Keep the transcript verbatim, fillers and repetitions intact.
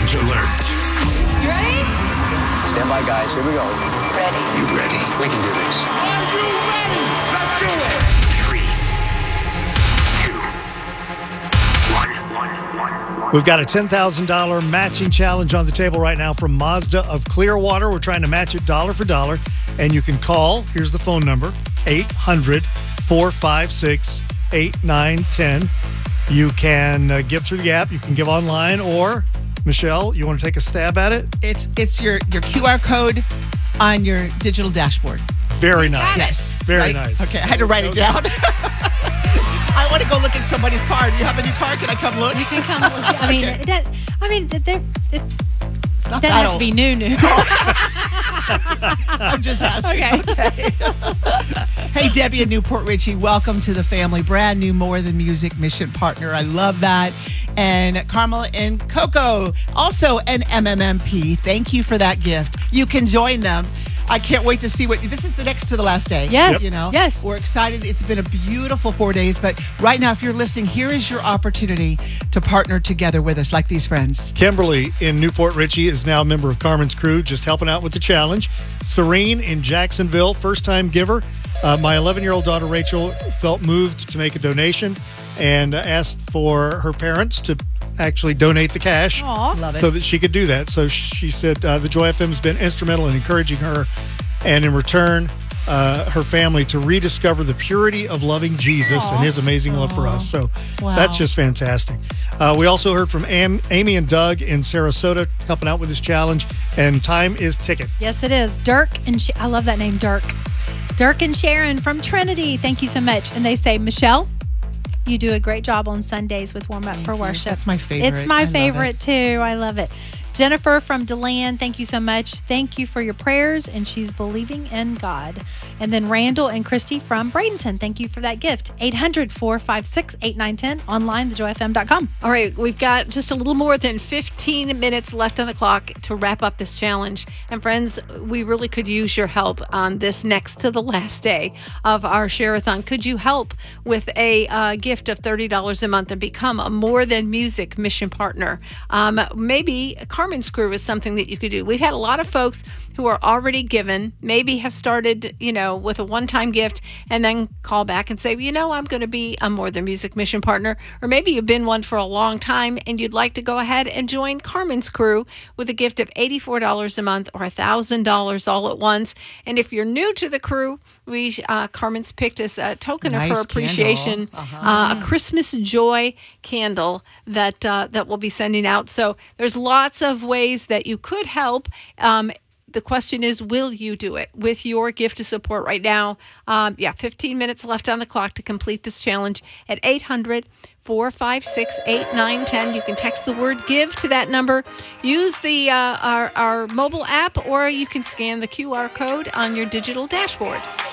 Challenge alert. You ready? Stand by, guys. Here we go. Ready. You ready? We can do this. Are you ready? Let's do it. Three, two, one, one, one, one. We've got a ten thousand dollars matching challenge on the table right now from Mazda of Clearwater. We're trying to match it dollar for dollar. And you can call. Here's the phone number, eight hundred, four five six, eight nine one zero. You can uh, give through the app. You can give online. Or, Michelle, you want to take a stab at it? It's it's your, your Q R code on your digital dashboard. Very nice. Yes. Very right? nice. Okay, I had to write it down. I want to go look at somebody's car. Do you have a new car? Can I come look? You can come look. I mean, Okay. it does, I mean, they're, it's, It's not doesn't that have to old. be new, new. I'm just asking. Okay. Hey, Debbie in Newport Richie, welcome to the family. Brand new More Than Music mission partner. I love that. And Carmel and Coco, also an M M M P. Thank you for that gift. You can join them. I can't wait to see what this is. The next to the last day. Yes. You know. Yes. We're excited. It's been a beautiful four days. But right now, if you're listening, here is your opportunity to partner together with us, like these friends. Kimberly in Newport Richie is now a member of Carmen's crew, just helping out with the challenge. Serene in Jacksonville, first-time giver. Uh, my eleven-year-old daughter, Rachel, felt moved to make a donation and uh, asked for her parents to actually donate the cash Aw. Love it. so that she could do that. So she said uh, the Joy F M has been instrumental in encouraging her, and in return, uh, her family to rediscover the purity of loving Jesus Aw. and his amazing love for us. So Wow. that's just fantastic. Uh, we also heard from Am- Amy and Doug in Sarasota helping out with this challenge, and time is ticking. Yes, it is. Dirk and Sh- I love that name, Dirk. Dirk and Sharon from Trinity. Thank you so much. And they say, Michelle, you do a great job on Sundays with Warm Up for you. Worship. That's my favorite. It's my I love favorite it. too. I love it. Jennifer from DeLand, thank you so much. Thank you for your prayers, and she's believing in God. And then Randall and Christy from Bradenton, thank you for that gift. eight hundred, four five six, eight nine one zero, online, the joy f m dot com. All right, we've got just a little more than fifteen minutes left on the clock to wrap up this challenge. And friends, we really could use your help on this next to the last day of our share-a-thon. Could you help with a uh, gift of thirty dollars a month and become a More Than Music mission partner? Um, maybe Carmen's crew is something that you could do. We've had a lot of folks who are already given, maybe have started, you know, with a one-time gift and then call back and say, you know, I'm going to be a More Than Music mission partner. Or maybe you've been one for a long time and you'd like to go ahead and join Carmen's crew with a gift of eighty-four dollars a month or one thousand dollars all at once. And if you're new to the crew, we uh, Carmen's picked us a token Nice of her appreciation, candle. Uh-huh. uh, a Christmas joy candle that uh, that we'll be sending out. So there's lots of ways that you could help. Um, The question is, will you do it with your gift to support right now? Um, yeah, fifteen minutes left on the clock to complete this challenge at eight hundred, four five six, eight nine one zero. You can text the word GIVE to that number. Use the uh, our, our mobile app, or you can scan the Q R code on your digital dashboard.